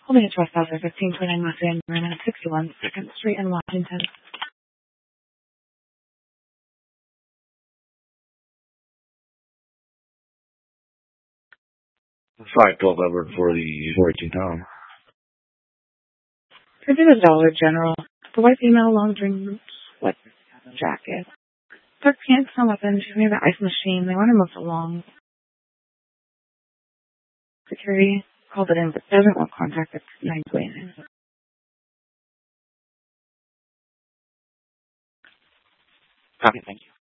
Holding a trespasser, 1529 West Van Buren at 61 2nd Street in Washington. Five 12 Edward for the 14 town. Could be the Dollar General. The white female, long drink, sweat jacket. Dark pants, no weapon. She's near the ice machine. They want her moved along. Security called it in, but doesn't want contact at 9 in. Copy, thank you.